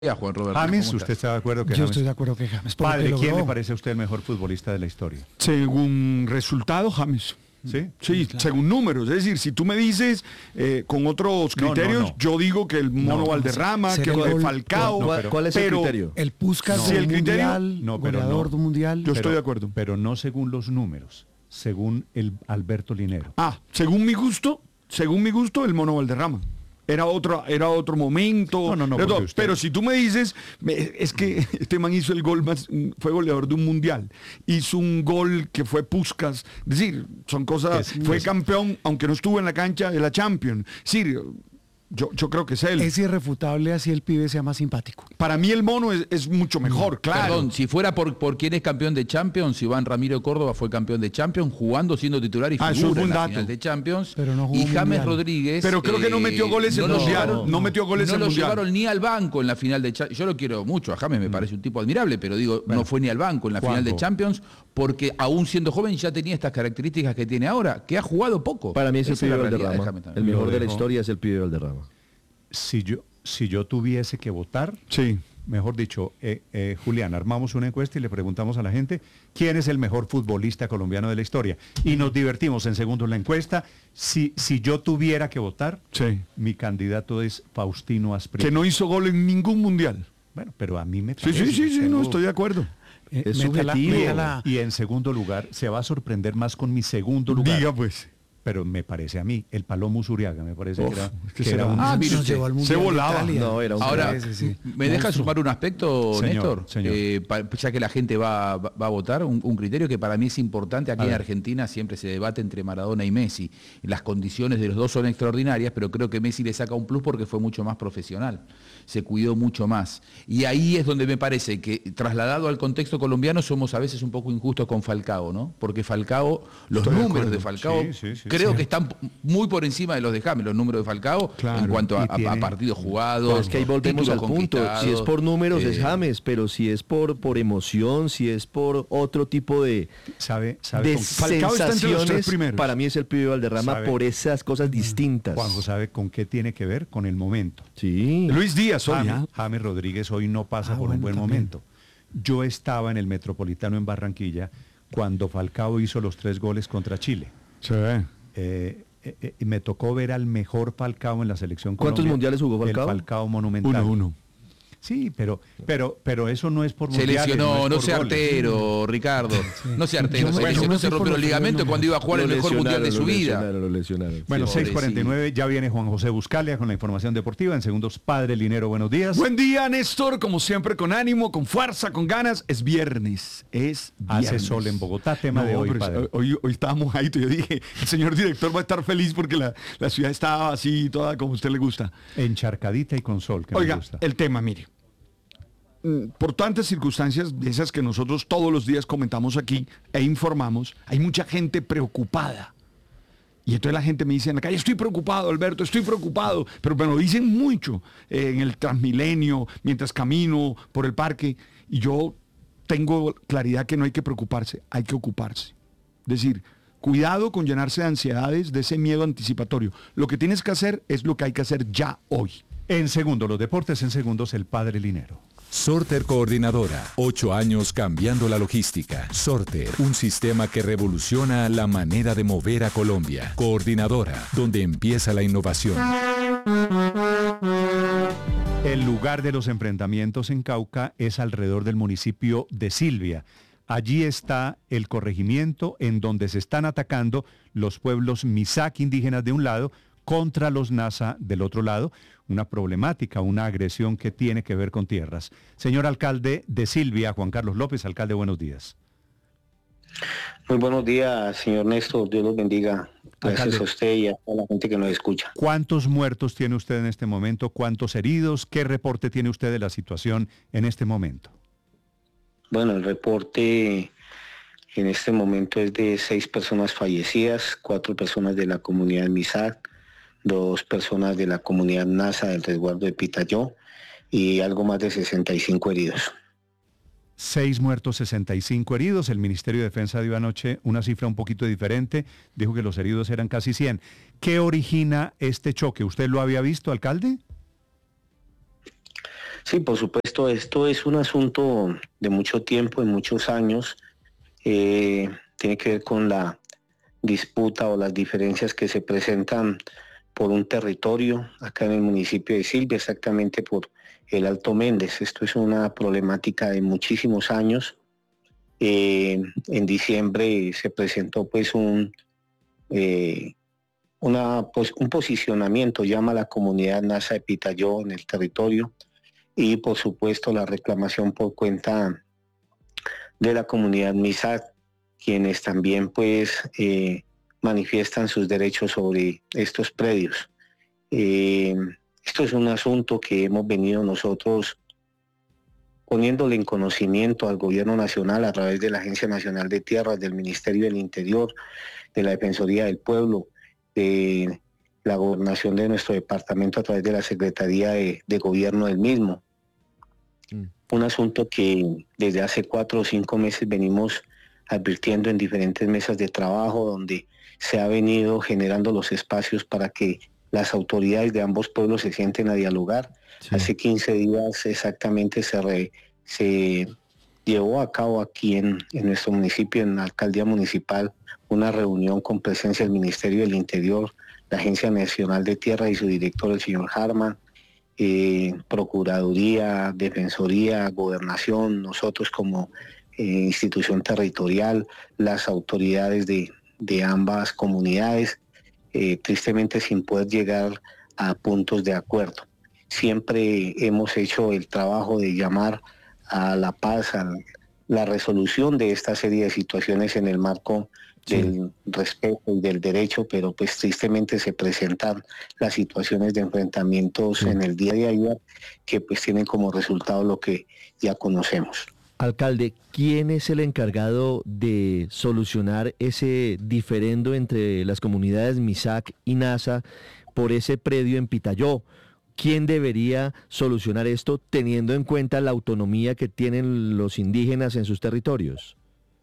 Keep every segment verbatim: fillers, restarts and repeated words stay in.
A Juan Roberto. James, ¿usted está de acuerdo que Yo James? estoy de acuerdo que James. por lo Padre, que ¿quién logró. le parece a usted el mejor futbolista de la historia? Según resultado, James. ¿Sí? Sí, claro. según números. Es decir, si tú me dices eh, con otros No, no, criterios, no. yo digo que el Mono No, Valderrama, ser que el lo de gol- Falcao. no, ¿Cuál, pero- cuál es pero- el criterio? El Puskás No. del Si el criterio- mundial, no, pero goleador no. del mundial. Yo estoy de acuerdo. Pero no según los números, según el Alberto Linero. Ah, según mi gusto, según mi gusto, el Mono Valderrama. Era otro, era otro momento. No, no, no, era porque todo. usted- Pero si tú me dices, me- es que este man hizo el gol más, fue goleador de un mundial. Hizo un gol que fue Puskás. Es decir, son cosas. Es- fue es- campeón, aunque no estuvo en la cancha de la Champions. Es decir, yo, yo creo que es él. Es irrefutable así el pibe sea más simpático. Para mí el Mono es, es mucho mejor, claro. Perdón, si fuera por, por quién es campeón de Champions, Iván Ramiro Córdoba fue campeón de Champions, jugando, siendo titular y Ah, eso es figura buen en la dato. final de Champions. Pero no jugó y James mundial. Rodríguez. Pero creo que no metió goles en no lo mundial, llevaron- no metió goles no en lo mundial. llevaron ni al banco en la final de Champions. Yo lo quiero mucho, a James me parece un tipo admirable, pero digo, no fue ni al banco en la final de Juanjo. Champions, porque aún siendo joven ya tenía estas características que tiene ahora, que ha jugado poco. Para mí es el Esa pibe la realidad de Valderrama. James también. El mejor Lo de la dejó. historia es el pibe Valderrama. Si yo, si yo tuviese que votar, Sí. mejor dicho, eh, eh, Julián, armamos una encuesta y le preguntamos a la gente quién es el mejor futbolista colombiano de la historia. Y nos divertimos en segundos la encuesta. Si, si yo tuviera que votar, Sí. mi candidato es Faustino Asprilla. Que no hizo gol en ningún mundial. Bueno, pero a mí me Sí, parece. sí, sí, sí, tengo- no, estoy de acuerdo. Eh, Es métala- subjetivo. métala- Y en segundo lugar, se va a sorprender más con mi segundo lugar. Diga pues. Pero me parece a mí, el Palomo Usuriaga, me parece Uf, que era, es que que se era va. un... Ah, mire nos usted. llevó al Se mundial de volaba. Italia. No, era un Ahora, Sí, sí, sí. ¿me deja sumar un aspecto, Señor, Néstor? señor. Eh, pa- ya que la gente va, va- va a votar, un, un criterio que para mí es importante. Aquí A en ver. Argentina siempre se debate entre Maradona y Messi. Las condiciones de los dos son extraordinarias, pero creo que Messi le saca un plus porque fue mucho más profesional. Se cuidó mucho más. Y ahí es donde me parece que, trasladado al contexto colombiano, somos a veces un poco injustos con Falcao, ¿no? Porque Falcao, los Estoy de números de, acuerdo. Falcao, Sí, sí, sí, creo sí. que están muy por encima de los de James, los números de Falcao, Claro. en cuanto a, Y a- a tiene- partidos jugados. Pero es que ahí volvemos títulos al punto. Si es conquistados, por números es eh, James, pero si es por, por emoción, si es por otro tipo de, ¿Sabe, sabe de con- Falcao está entre los tres sensaciones, primeros. para mí es el pibe Valderrama ¿Sabe? por esas cosas distintas. Juanjo sabe con qué tiene que ver? Con el momento. Sí. Luis Díaz, hoy, James, ¿ah? James Rodríguez hoy no pasa Ah, por un bueno, buen también. momento. Yo estaba en el Metropolitano en Barranquilla cuando Falcao hizo los tres goles contra Chile. Se ve. Eh, eh, eh, y me tocó ver al mejor Falcao en la selección ¿Cuántos Colombia. mundiales jugó Falcao? El Falcao monumental. Uno, uno. Sí, pero, pero, pero eso no es por Se mundiales, lesionó, es no por sea goles. artero, Ricardo. No sea artero, Yo se me- lesionó, yo me se fui por rompió los el ligamento números. cuando iba a jugar el Lo mejor mundial de lesionaron, su lo vida. lesionaron, lo lesionaron. Bueno, Sí, seis cuarenta y nueve, ya viene Juan José Buscalia con la información deportiva. En segundos, Padre Linero, buenos días. Buen día, Néstor, como siempre, con ánimo, con fuerza, con ganas. Es viernes, es Hace viernes. sol en Bogotá, tema No, de hoy, pero padre. hoy, hoy estaba mojadito. Yo dije, el señor director va a estar feliz porque la, la ciudad estaba así, toda como a usted le gusta. Encharcadita y con sol, que me Oiga, gusta. el tema, mire. Mm, Por tantas circunstancias de esas que nosotros todos los días comentamos aquí e informamos, hay mucha gente preocupada. Y entonces la gente me dice en la calle, estoy preocupado, Alberto, estoy preocupado. Pero me lo dicen mucho eh, en el Transmilenio, mientras camino por el parque. Y yo tengo claridad que no hay que preocuparse, hay que ocuparse. Es decir, cuidado con llenarse de ansiedades, de ese miedo anticipatorio. Lo que tienes que hacer es lo que hay que hacer ya hoy. En segundo, los deportes, en segundos, el Padre Linero. Sorter Coordinadora, ocho años cambiando la logística. Sorter, un sistema que revoluciona la manera de mover a Colombia. Coordinadora, donde empieza la innovación. El lugar de los enfrentamientos en Cauca es alrededor del municipio de Silvia. Allí está el corregimiento en donde se están atacando los pueblos Misak indígenas de un lado contra los Nasa del otro lado. Una problemática, una agresión que tiene que ver con tierras. Señor alcalde de Silvia, Juan Carlos López, alcalde, buenos días. Muy buenos días, señor Néstor. Dios los bendiga. Gracias Alcalde. a usted y a toda la gente que nos escucha. ¿Cuántos muertos tiene usted en este momento? ¿Cuántos heridos? ¿Qué reporte tiene usted de la situación en este momento? Bueno, el reporte en este momento es de seis personas fallecidas, cuatro personas de la comunidad Misak, dos personas de la comunidad Nasa del resguardo de Pitayó y algo más de sesenta y cinco heridos. Seis muertos, sesenta y cinco heridos. El Ministerio de Defensa dio anoche una cifra un poquito diferente. Dijo que los heridos eran casi cien. ¿Qué origina este choque? ¿Usted lo había visto, alcalde? Sí, por supuesto, esto es un asunto de mucho tiempo, de muchos años. Eh, tiene que ver con la disputa o las diferencias que se presentan por un territorio acá en el municipio de Silvia, exactamente por el Alto Méndez. Esto es una problemática de muchísimos años. Eh, en diciembre se presentó pues un, eh, una, pues, un posicionamiento, llama a la comunidad Nasa de Pitayó en el territorio, y por supuesto la reclamación por cuenta de la comunidad Misak, quienes también pues eh, manifiestan sus derechos sobre estos predios. Eh, esto es un asunto que hemos venido nosotros poniéndole en conocimiento al gobierno nacional a través de la Agencia Nacional de Tierras, del Ministerio del Interior, de la Defensoría del Pueblo, de la gobernación de nuestro departamento a través de la Secretaría de, de Gobierno del mismo. Mm. Un asunto que desde hace cuatro o cinco meses venimos advirtiendo en diferentes mesas de trabajo, donde se ha venido generando los espacios para que las autoridades de ambos pueblos se sienten a dialogar. Sí. Hace quince días exactamente se, re, se llevó a cabo aquí en, en nuestro municipio, en la alcaldía municipal, una reunión con presencia del Ministerio del Interior, la Agencia Nacional de Tierra y su director, el señor Harman, eh, Procuraduría, Defensoría, Gobernación, nosotros como eh, institución territorial, las autoridades de, de ambas comunidades, eh, tristemente sin poder llegar a puntos de acuerdo. Siempre hemos hecho el trabajo de llamar a la paz, a la resolución de esta serie de situaciones en el marco sí. del respeto y del derecho, pero pues tristemente se presentan las situaciones de enfrentamientos sí. en el día de ayer que pues tienen como resultado lo que ya conocemos. Alcalde, ¿quién es el encargado de solucionar ese diferendo entre las comunidades Misak y Nasa por ese predio en Pitayó? ¿Quién debería solucionar esto teniendo en cuenta la autonomía que tienen los indígenas en sus territorios?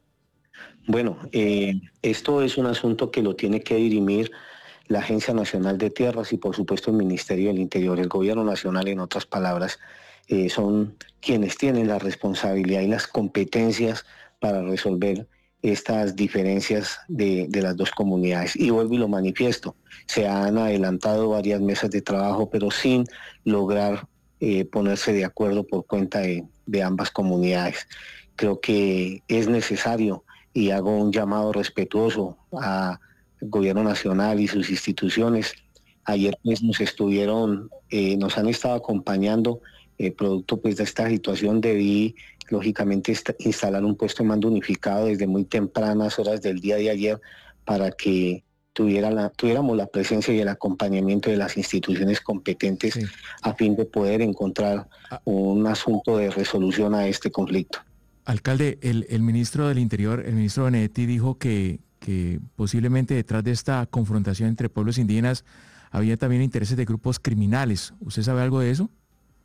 Bueno, eh, esto es un asunto que lo tiene que dirimir la Agencia Nacional de Tierras y por supuesto el Ministerio del Interior. El Gobierno Nacional, en otras palabras, eh, son quienes tienen la responsabilidad y las competencias para resolver estas diferencias de, de las dos comunidades. Y vuelvo y lo manifiesto, se han adelantado varias mesas de trabajo, pero sin lograr eh, ponerse de acuerdo por cuenta de, de ambas comunidades. Creo que es necesario, y hago un llamado respetuoso al Gobierno Nacional y sus instituciones. Ayer pues nos estuvieron, eh, nos han estado acompañando, eh, producto pues de esta situación. Debí lógicamente instalar un puesto de mando unificado desde muy tempranas horas del día de ayer para que tuviera la, tuviéramos la presencia y el acompañamiento de las instituciones competentes sí. a fin de poder encontrar un asunto de resolución a este conflicto. Alcalde, el, el ministro del Interior, el ministro Benedetti, dijo que, que posiblemente detrás de esta confrontación entre pueblos indígenas había también intereses de grupos criminales. ¿Usted sabe algo de eso?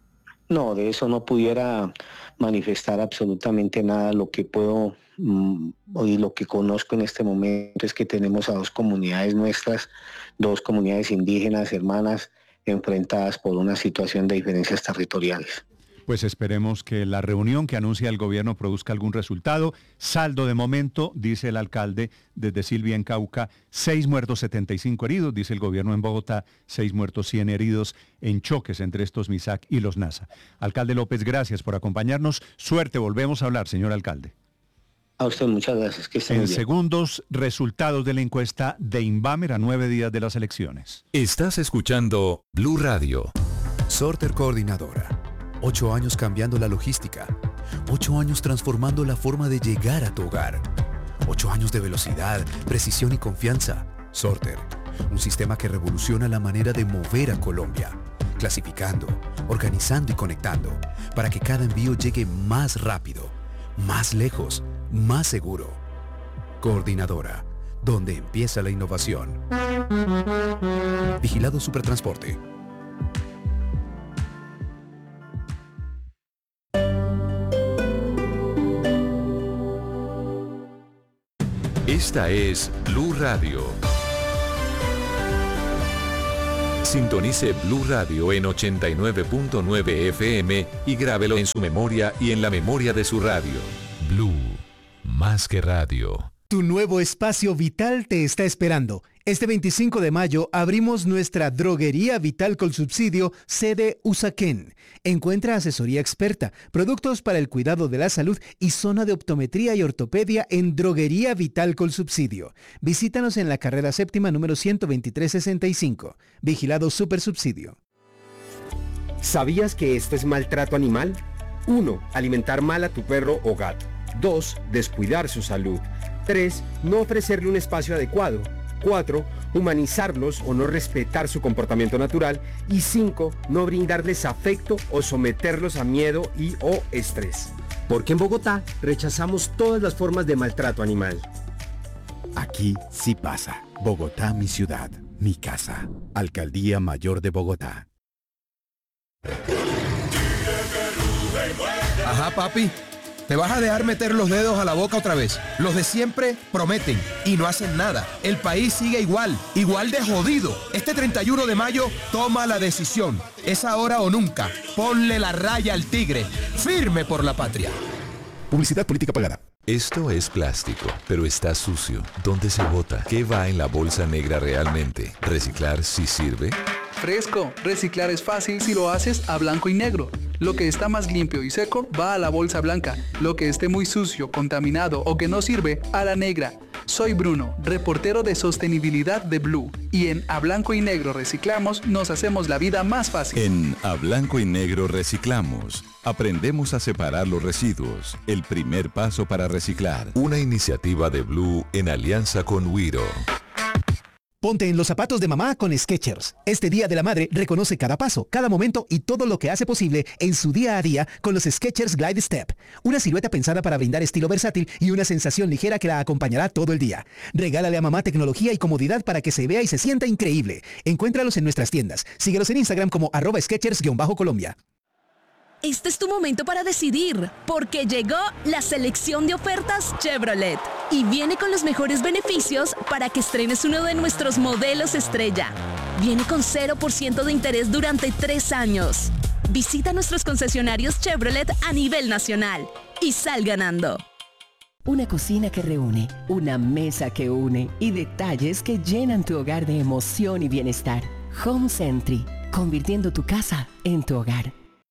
No, de eso no pudiera manifestar absolutamente nada. Lo que puedo mmm, y lo que conozco en este momento es que tenemos a dos comunidades nuestras, dos comunidades indígenas hermanas enfrentadas por una situación de diferencias territoriales. Pues esperemos que la reunión que anuncia el gobierno produzca algún resultado. Saldo de momento, dice el alcalde desde Silvia en Cauca, seis muertos, setenta y cinco heridos, dice el gobierno en Bogotá, seis muertos, cien heridos en choques entre estos Misak y los Nasa. Alcalde López, gracias por acompañarnos. Suerte, volvemos a hablar, señor alcalde. A usted muchas gracias. Que estén en bien. Segundos, resultados de la encuesta de Invamer a nueve días de las elecciones. Estás escuchando Blue Radio. Sorter Coordinadora. Ocho años cambiando la logística. Ocho años transformando la forma de llegar a tu hogar. Ocho años de velocidad, precisión y confianza. Sorter, un sistema que revoluciona la manera de mover a Colombia. Clasificando, organizando y conectando para que cada envío llegue más rápido, más lejos, más seguro. Coordinadora, donde empieza la innovación. Vigilado Supertransporte. Esta es Blue Radio. Sintonice Blue Radio en ochenta y nueve punto nueve F M y grábelo en su memoria y en la memoria de su radio. Blue, más que radio. Tu nuevo espacio Vital te está esperando. Este veinticinco de mayo abrimos nuestra Droguería Vital con Subsidio, sede Usaquén. Encuentra asesoría experta, productos para el cuidado de la salud y zona de optometría y ortopedia en Droguería Vital con Subsidio. Visítanos en la carrera séptima número ciento veintitrés sesenta y cinco. Vigilado Super Subsidio. ¿Sabías que esto es maltrato animal? uno. Alimentar mal a tu perro o gato. dos. Descuidar su salud. tres. No ofrecerle un espacio adecuado. cuatro. Humanizarlos o no respetar su comportamiento natural. Y cinco. No brindarles afecto o someterlos a miedo y o estrés. Porque en Bogotá rechazamos todas las formas de maltrato animal. Aquí sí pasa. Bogotá, mi ciudad, mi casa. Alcaldía Mayor de Bogotá. Ajá, papi. ¿Te vas a dejar meter los dedos a la boca otra vez? Los de siempre prometen y no hacen nada. El país sigue igual, igual de jodido. Este treinta y uno de mayo, toma la decisión. Es ahora o nunca. Ponle la raya al tigre. Firme por la patria. Publicidad política pagada. Esto es plástico, pero está sucio. ¿Dónde se bota? ¿Qué va en la bolsa negra realmente? ¿Reciclar sí sirve? Fresco, reciclar es fácil si lo haces a blanco y negro. Lo que está más limpio y seco va a la bolsa blanca. Lo que esté muy sucio, contaminado o que no sirve, a la negra. Soy Bruno, reportero de sostenibilidad de Blue. Y en A Blanco y Negro Reciclamos nos hacemos la vida más fácil. En A Blanco y Negro Reciclamos aprendemos a separar los residuos. El primer paso para reciclar. Una iniciativa de Blue en alianza con Wiro. Ponte en los zapatos de mamá con Skechers. Este Día de la Madre reconoce cada paso, cada momento y todo lo que hace posible en su día a día con los Skechers Glide Step. Una silueta pensada para brindar estilo versátil y una sensación ligera que la acompañará todo el día. Regálale a mamá tecnología y comodidad para que se vea y se sienta increíble. Encuéntralos en nuestras tiendas. Síguelos en Instagram como arroba Skechers-Colombia. Este es tu momento para decidir, porque llegó la selección de ofertas Chevrolet y viene con los mejores beneficios para que estrenes uno de nuestros modelos estrella. Viene con cero por ciento de interés durante tres años. Visita nuestros concesionarios Chevrolet a nivel nacional y sal ganando. Una cocina que reúne, una mesa que une y detalles que llenan tu hogar de emoción y bienestar. Home Sentry, convirtiendo tu casa en tu hogar.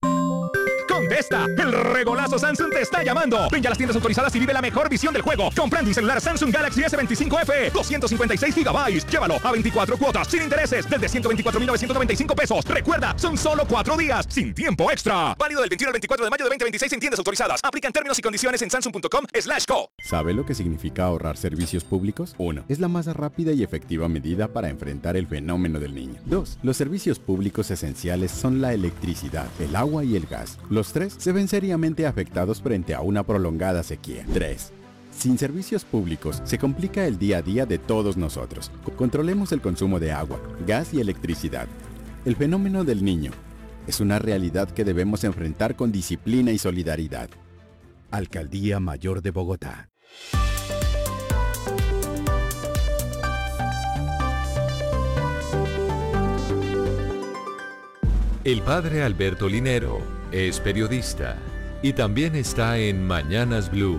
¡Contesta! ¡El regolazo Samsung te está llamando! Ven ya a las tiendas autorizadas y vive la mejor visión del juego. Comprando un celular Samsung Galaxy S veinticinco F, doscientos cincuenta y seis gigabytes. Llévalo a veinticuatro cuotas sin intereses desde ciento veinticuatro mil novecientos noventa y cinco pesos. Recuerda, son solo cuatro días sin tiempo extra. Válido del veintiuno al veinticuatro de mayo de veinte veintiséis en tiendas autorizadas. Aplican términos y condiciones en samsung punto com slash co. ¿Sabe lo que significa ahorrar servicios públicos? uno. Es la más rápida y efectiva medida para enfrentar el fenómeno del niño. dos. Los servicios públicos esenciales son la electricidad, el agua y el gas. Los tres se ven seriamente afectados frente a una prolongada sequía. tres. Sin servicios públicos, se complica el día a día de todos nosotros. Controlemos el consumo de agua, gas y electricidad. El fenómeno del niño es una realidad que debemos enfrentar con disciplina y solidaridad. Alcaldía Mayor de Bogotá. El padre Alberto Linero es periodista y también está en Mañanas Blue.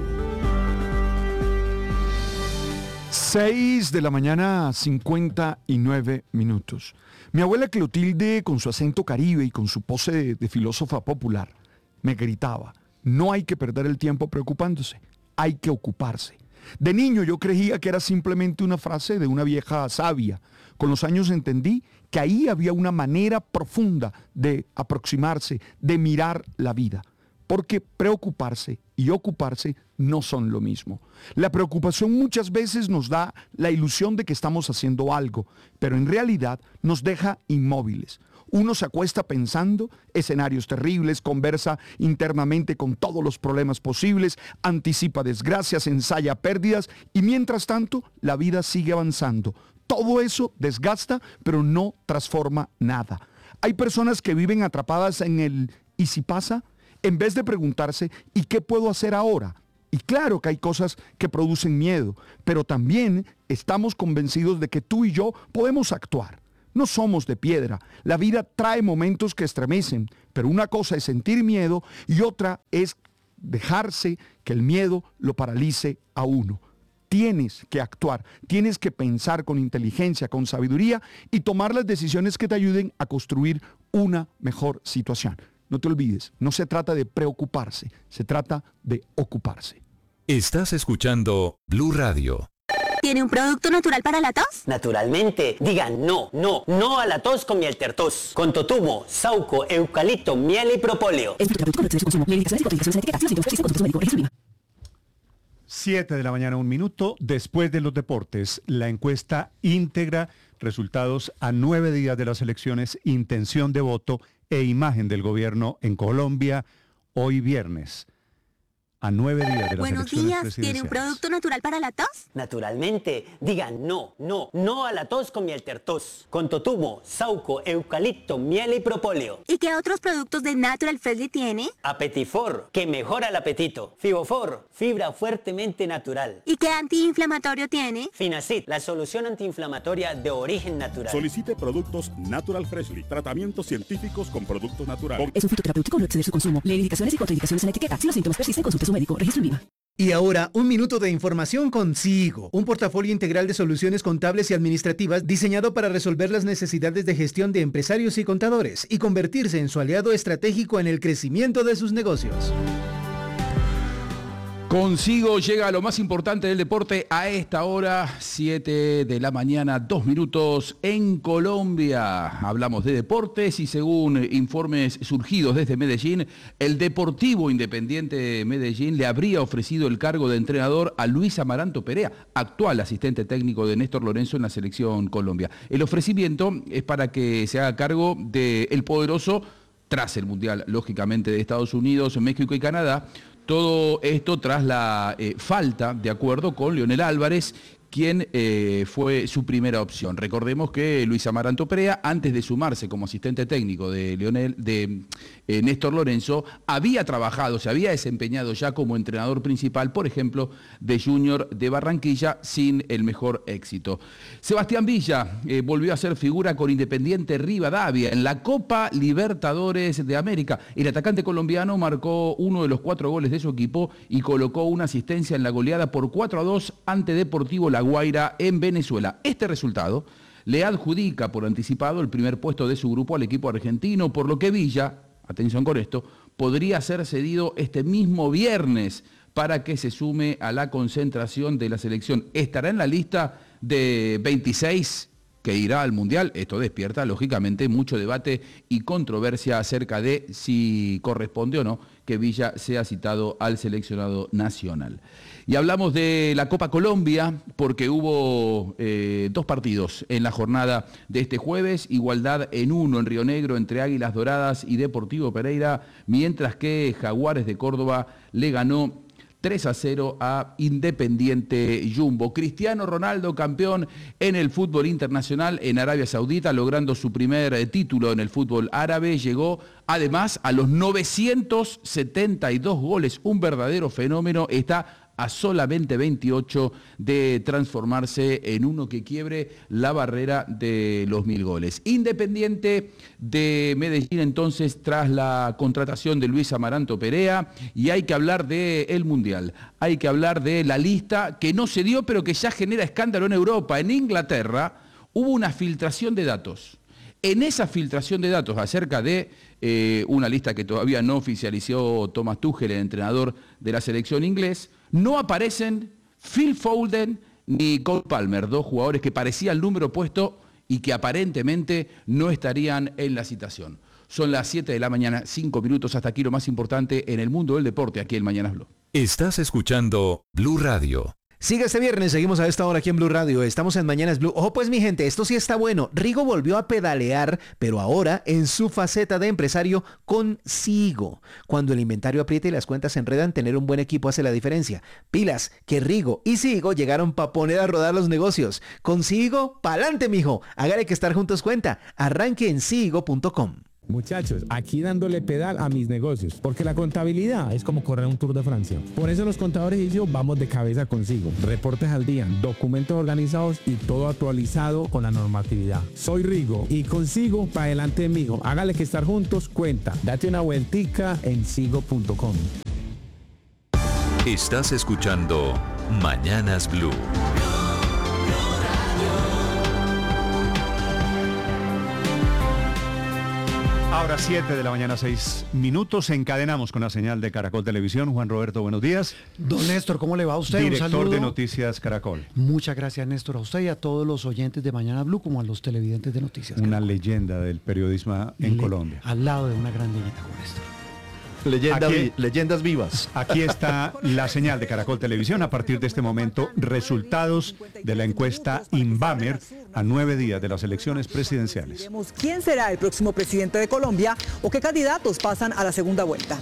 seis de la mañana, cincuenta y nueve minutos. Mi abuela Clotilde, con su acento caribe y con su pose de, de filósofa popular, me gritaba: no hay que perder el tiempo preocupándose, hay que ocuparse. De niño yo creía que era simplemente una frase de una vieja sabia. Con los años entendí que ahí había una manera profunda de aproximarse, de mirar la vida. Porque preocuparse y ocuparse no son lo mismo. La preocupación muchas veces nos da la ilusión de que estamos haciendo algo, pero en realidad nos deja inmóviles. Uno se acuesta pensando escenarios terribles, conversa internamente con todos los problemas posibles, anticipa desgracias, ensaya pérdidas y mientras tanto la vida sigue avanzando. Todo eso desgasta, pero no transforma nada. Hay personas que viven atrapadas en el ¿y si pasa?, en vez de preguntarse ¿y qué puedo hacer ahora? Y claro que hay cosas que producen miedo, pero también estamos convencidos de que tú y yo podemos actuar. No somos de piedra. La vida trae momentos que estremecen, pero una cosa es sentir miedo y otra es dejarse que el miedo lo paralice a uno. Tienes que actuar, tienes que pensar con inteligencia, con sabiduría y tomar las decisiones que te ayuden a construir una mejor situación. No te olvides, no se trata de preocuparse, se trata de ocuparse. Estás escuchando Blue Radio. ¿Tiene un producto natural para la tos? Naturalmente. Digan no, no, no a la tos con miel tertos. Con totumo, sauco, eucalipto, miel y propóleo. siete de la mañana, un minuto. Después de los deportes, la encuesta íntegra, resultados a nueve días de las elecciones, intención de voto e imagen del gobierno en Colombia, hoy viernes. A nueve días de las Buenos elecciones días, presidenciales. ¿tiene un producto natural para la tos? Naturalmente. Digan no, no, no a la tos con miel tertos. Con totumo, sauco, eucalipto, miel y propóleo. ¿Y qué otros productos de Natural Freshly tiene? Apetifor, que mejora el apetito. Fibofor, fibra fuertemente natural. ¿Y qué antiinflamatorio tiene? Finacid, la solución antiinflamatoria de origen natural. Solicite productos Natural Freshly, tratamientos científicos con productos naturales. Es un fitoterapéutico, no exceder su consumo. Lee indicaciones y contraindicaciones en la etiqueta. Si los síntomas persisten, consulte a su médico. Registro INVIMA. Y ahora, un minuto de información con Sigo, un portafolio integral de soluciones contables y administrativas diseñado para resolver las necesidades de gestión de empresarios y contadores y convertirse en su aliado estratégico en el crecimiento de sus negocios. Consigo llega a lo más importante del deporte a esta hora, siete de la mañana, dos minutos en Colombia. Hablamos de deportes y según informes surgidos desde Medellín, el Deportivo Independiente de Medellín le habría ofrecido el cargo de entrenador a Luis Amaranto Perea, actual asistente técnico de Néstor Lorenzo en la selección Colombia. El ofrecimiento es para que se haga cargo del poderoso, tras el Mundial, lógicamente, de Estados Unidos, México y Canadá. Todo esto tras la eh, falta de acuerdo con Leonel Álvarez, quien eh, fue su primera opción. Recordemos que Luis Amaranto Perea, antes de sumarse como asistente técnico de, Leonel, de eh, Néstor Lorenzo, había trabajado, se había desempeñado ya como entrenador principal, por ejemplo, de Junior de Barranquilla, sin el mejor éxito. Sebastián Villa eh, volvió a ser figura con Independiente Rivadavia en la Copa Libertadores de América. El atacante colombiano marcó uno de los cuatro goles de su equipo y colocó una asistencia en la goleada por cuatro a dos ante Deportivo La Guaira en Venezuela. Este resultado le adjudica por anticipado el primer puesto de su grupo al equipo argentino, por lo que Villa, atención con esto, podría ser cedido este mismo viernes para que se sume a la concentración de la selección. Estará en la lista de veintiséis que irá al Mundial. Esto despierta, lógicamente, mucho debate y controversia acerca de si corresponde o no que Villa sea citado al seleccionado nacional. Y hablamos de la Copa Colombia porque hubo eh, dos partidos en la jornada de este jueves, igualdad en uno en Río Negro entre Águilas Doradas y Deportivo Pereira, mientras que Jaguares de Córdoba le ganó tres a cero a Independiente Jumbo. Cristiano Ronaldo, campeón en el fútbol internacional en Arabia Saudita, logrando su primer eh, título en el fútbol árabe, llegó además a los novecientos setenta y dos goles, un verdadero fenómeno. Está a solamente veintiocho de transformarse en uno que quiebre la barrera de los mil goles. Independiente de Medellín entonces tras la contratación de Luis Amaranto Perea, y hay que hablar del Mundial, hay que hablar de la lista que no se dio pero que ya genera escándalo en Europa. En Inglaterra hubo una filtración de datos. En esa filtración de datos acerca de eh, una lista que todavía no oficializó Thomas Tuchel, el entrenador de la selección inglés, no aparecen Phil Foden ni Cole Palmer, dos jugadores que parecía el número puesto y que aparentemente no estarían en la citación. Son las siete de la mañana, cinco minutos, hasta aquí lo más importante en el mundo del deporte, aquí en Mañanas Blue. Estás escuchando Blue Radio. Sigue este viernes, seguimos a esta hora aquí en Blue Radio, estamos en Mañanas Blue. Ojo pues mi gente, esto sí está bueno. Rigo volvió a pedalear, pero ahora en su faceta de empresario con Sigo. Cuando el inventario aprieta y las cuentas se enredan, tener un buen equipo hace la diferencia. Pilas, que Rigo y Sigo llegaron para poner a rodar los negocios. Con Sigo, pa'lante mijo, hágale que estar juntos cuenta. Arranque en sigo punto com. Muchachos, aquí dándole pedal a mis negocios, porque la contabilidad es como correr un Tour de Francia. Por eso los contadores y yo vamos de cabeza consigo. Reportes al día, documentos organizados y todo actualizado con la normatividad. Soy Rigo y consigo para adelante mijo. Hágale que estar juntos cuenta. Date una vueltica en sigo punto com. Estás escuchando Mañanas Blue. Ahora siete de la mañana, seis minutos. Encadenamos con la señal de Caracol Televisión. Juan Roberto, buenos días. Don Néstor, ¿cómo le va a usted? Director Un saludo. de Noticias Caracol. Muchas gracias, Néstor, a usted y a todos los oyentes de Mañana Blue, como a los televidentes de Noticias Una Caracol. leyenda del periodismo en Le- Colombia. Al lado de una gran leyenda como Néstor. Leyenda Aquí- vi- leyendas vivas. Aquí está la señal de Caracol Televisión. A partir de este momento, resultados de la encuesta Inbamer a nueve días de las elecciones presidenciales. Veremos quién será el próximo presidente de Colombia o qué candidatos pasan a la segunda vuelta.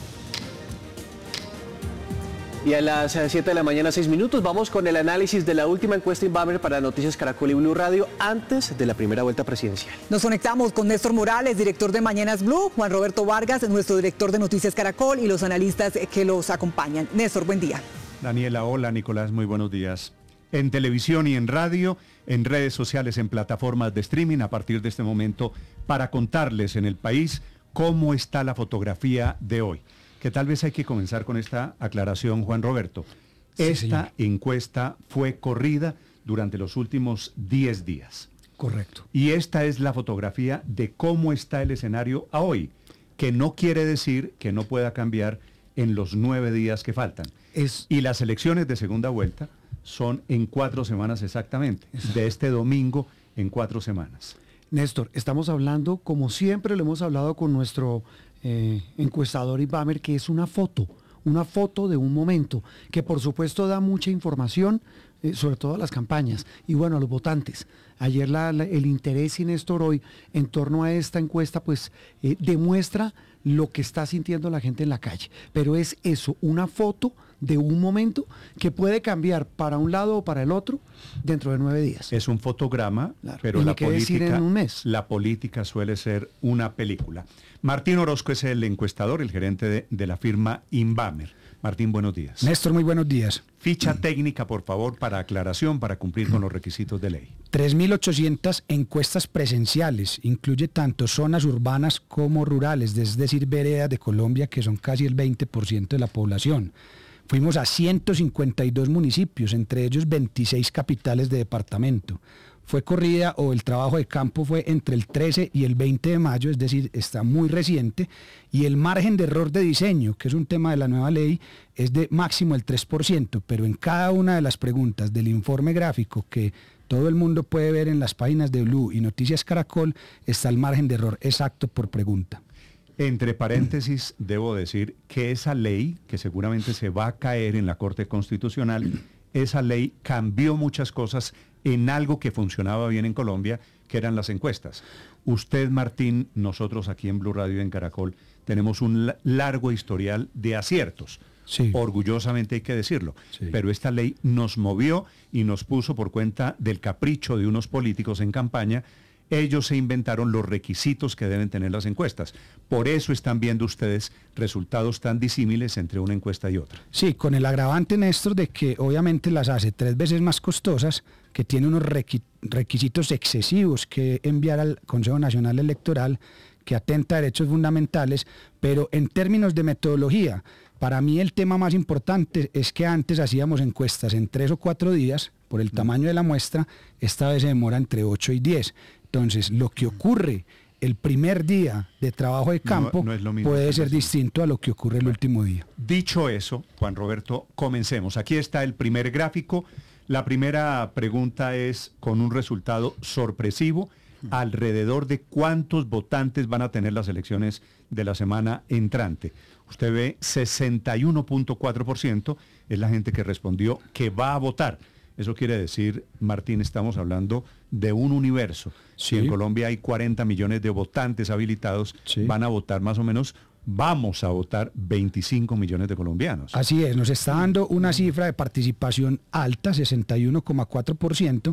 Y a las siete de la mañana, seis minutos, vamos con el análisis de la última encuesta Inbamer para Noticias Caracol y Blue Radio antes de la primera vuelta presidencial. Nos conectamos con Néstor Morales, director de Mañanas Blue, Juan Roberto Vargas, nuestro director de Noticias Caracol y los analistas que los acompañan. Néstor, buen día. Daniela, hola, Nicolás, muy buenos días. En televisión y en radio, en redes sociales, en plataformas de streaming, a partir de este momento, para contarles en el país cómo está la fotografía de hoy. Que tal vez hay que comenzar con esta aclaración, Juan Roberto. Sí, Esta señor. encuesta fue corrida durante los últimos diez días. Correcto. Y esta es la fotografía de cómo está el escenario a hoy, que no quiere decir que no pueda cambiar en los nueve días que faltan. Es- Y las elecciones de segunda vuelta son en cuatro semanas exactamente, de este domingo en cuatro semanas. Néstor, estamos hablando, como siempre lo hemos hablado con nuestro eh, encuestador Inbamer, que es una foto, una foto de un momento, que por supuesto da mucha información, eh, sobre todo a las campañas, y bueno, a los votantes. Ayer la- la- el interés, y Néstor, hoy en torno a esta encuesta, pues eh, demuestra lo que está sintiendo la gente en la calle. Pero es eso, una foto de un momento que puede cambiar para un lado o para el otro dentro de nueve días. Es un fotograma, pero Y la ni qué decir política, en un mes. la política suele ser una película. Martín Orozco es el encuestador, el gerente de, de la firma Inbamer. Martín, buenos días. Néstor, muy buenos días. Ficha técnica, por favor, para aclaración, para cumplir con los requisitos de ley. tres mil ochocientas encuestas presenciales, incluye tanto zonas urbanas como rurales, es decir, veredas de Colombia, que son casi el veinte por ciento de la población. Fuimos a ciento cincuenta y dos municipios, entre ellos veintiséis capitales de departamento. Fue corrida o el trabajo de campo fue entre el trece y el veinte de mayo, es decir, está muy reciente, y el margen de error de diseño, que es un tema de la nueva ley, es de máximo el tres por ciento, pero en cada una de las preguntas del informe gráfico que todo el mundo puede ver en las páginas de Blue y Noticias Caracol, está el margen de error exacto por pregunta. Entre paréntesis, debo decir que esa ley, que seguramente se va a caer en la Corte Constitucional, esa ley cambió muchas cosas en algo que funcionaba bien en Colombia, que eran las encuestas. Usted, Martín, nosotros aquí en Blue Radio y en Caracol, tenemos un la- largo historial de aciertos. Sí. Orgullosamente hay que decirlo. Sí. Pero esta ley nos movió y nos puso por cuenta del capricho de unos políticos en campaña. Ellos se inventaron los requisitos que deben tener las encuestas. Por eso están viendo ustedes resultados tan disímiles entre una encuesta y otra. Sí, con el agravante, Néstor, de que obviamente las hace tres veces más costosas, que tiene unos requi- requisitos excesivos que enviar al Consejo Nacional Electoral, que atenta a derechos fundamentales, pero en términos de metodología, para mí el tema más importante es que antes hacíamos encuestas en tres o cuatro días, por el tamaño de la muestra, esta vez se demora entre ocho y diez. Entonces, lo que ocurre el primer día de trabajo de campo no es lo mismo puede que ser el distinto a lo que ocurre el último día. Dicho eso, Juan Roberto, comencemos. Aquí está el primer gráfico. La primera pregunta es con un resultado sorpresivo, alrededor de cuántos votantes van a tener las elecciones de la semana entrante. Usted ve sesenta y uno punto cuatro por ciento es la gente que respondió que va a votar. Eso quiere decir, Martín, estamos hablando de un universo. Si en Colombia hay cuarenta millones de votantes habilitados, van a votar más o menos, vamos a votar veinticinco millones de colombianos. Así es, nos está dando una cifra de participación alta, sesenta y uno coma cuatro por ciento,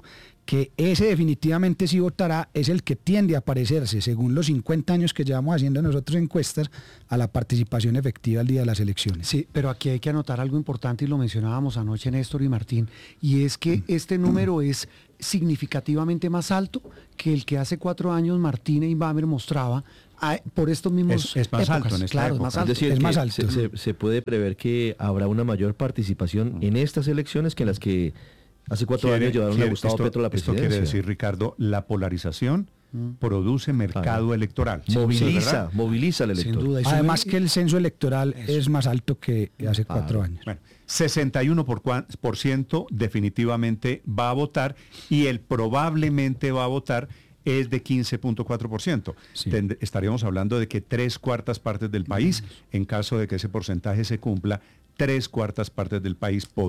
que ese definitivamente sí votará es el que tiende a parecerse, según los cincuenta años que llevamos haciendo nosotros encuestas, a la participación efectiva el día de las elecciones. Sí, pero aquí hay que anotar algo importante y lo mencionábamos anoche Néstor y Martín, y es que este número es significativamente más alto que el que hace cuatro años Martín e Inbamer mostraba a, por estos mismos Es, es más épocas. alto en esta Claro, época. es más alto. Es decir, es que más alto. Se, se- se puede prever que habrá una mayor participación en estas elecciones que en las que hace cuatro Quiere- años llevaron a quiere- Gustavo esto, Petro a la esto presidencia. quiere decir, Ricardo, la polarización Mm. produce mercado Claro. electoral. Moviliza, ¿verdad? moviliza al elector. Sin duda. y Además sube- que el censo electoral es más alto que hace cuatro años. Bueno, sesenta y uno por cua- por ciento definitivamente va a votar y el probablemente va a votar es de quince punto cuatro por ciento. Tend- Estaríamos hablando de que tres cuartas partes del país, en caso de que ese porcentaje se cumpla, tres cuartas partes del país podrían